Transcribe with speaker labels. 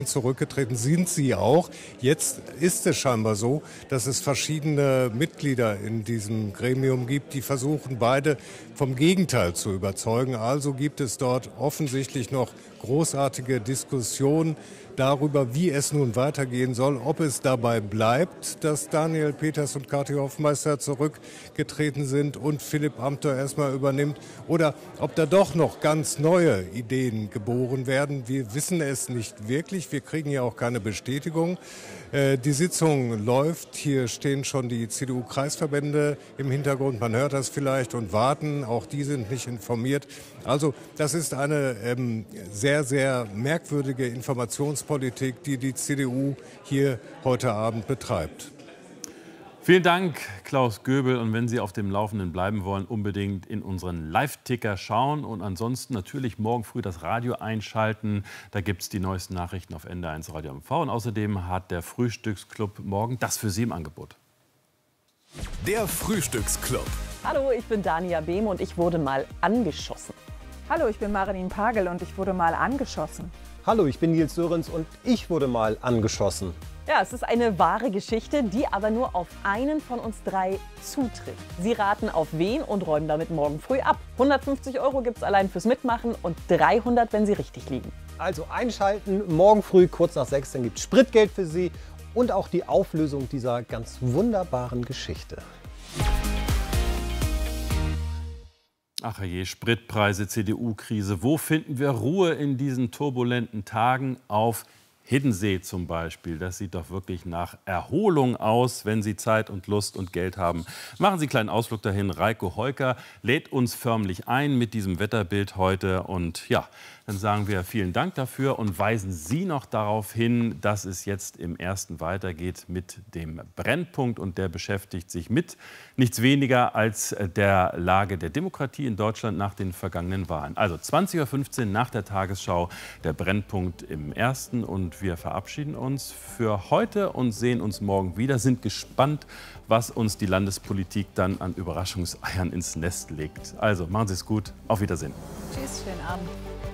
Speaker 1: Zurückgetreten sind sie auch. Jetzt ist es scheinbar so, dass es verschiedene Mitglieder in diesem Gremium gibt, die versuchen, beide vom Gegenteil zu überzeugen. Also gibt es dort offensichtlich noch großartige Diskussionen darüber, wie es nun weitergehen soll, ob es dabei bleibt, dass Daniel Peters und Kathi Hoffmeister zurückgetreten sind und Philipp Amthor erstmal übernimmt, oder ob da doch noch ganz neue Ideen geboren werden. Wir wissen es nicht wirklich. Wir kriegen ja auch keine Bestätigung. Die Sitzung läuft. Hier stehen schon die CDU-Kreisverbände im Hintergrund. Man hört das vielleicht und warten. Auch die sind nicht informiert. Also das ist eine sehr, sehr merkwürdige Informationspolitik, die die CDU hier heute Abend betreibt.
Speaker 2: Vielen Dank, Klaus Göbel. Und wenn Sie auf dem Laufenden bleiben wollen, unbedingt in unseren Live-Ticker schauen. Und ansonsten natürlich morgen früh das Radio einschalten. Da gibt es die neuesten Nachrichten auf NDR1 Radio MV. Und außerdem hat der Frühstücksclub morgen das für Sie im Angebot.
Speaker 3: Der Frühstücksclub.
Speaker 4: Hallo, ich bin Dania Behm und ich wurde mal angeschossen.
Speaker 5: Hallo, ich bin Marilyn Pagel und ich wurde mal angeschossen.
Speaker 6: Hallo, ich bin Nils Sörenz und ich wurde mal angeschossen.
Speaker 4: Ja, es ist eine wahre Geschichte, die aber nur auf einen von uns drei zutrifft. Sie raten auf wen und räumen damit morgen früh ab. 150 € gibt es allein fürs Mitmachen und 300, wenn Sie richtig liegen.
Speaker 6: Also einschalten, morgen früh kurz nach 6, dann gibt es Spritgeld für Sie und auch die Auflösung dieser ganz wunderbaren Geschichte.
Speaker 2: Ach je, Spritpreise, CDU-Krise. Wo finden wir Ruhe in diesen turbulenten Tagen? Auf Hiddensee zum Beispiel. Das sieht doch wirklich nach Erholung aus, wenn Sie Zeit und Lust und Geld haben. Machen Sie einen kleinen Ausflug dahin. Reiko Heuker lädt uns förmlich ein mit diesem Wetterbild heute. Und ja, dann sagen wir vielen Dank dafür und weisen Sie noch darauf hin, dass es jetzt im Ersten weitergeht mit dem Brennpunkt. Und der beschäftigt sich mit nichts weniger als der Lage der Demokratie in Deutschland nach den vergangenen Wahlen. Also 20:15 Uhr nach der Tagesschau, der Brennpunkt im Ersten. Und wir verabschieden uns für heute und sehen uns morgen wieder. Sind gespannt, was uns die Landespolitik dann an Überraschungseiern ins Nest legt. Also machen Sie es gut. Auf Wiedersehen.
Speaker 5: Tschüss, schönen Abend.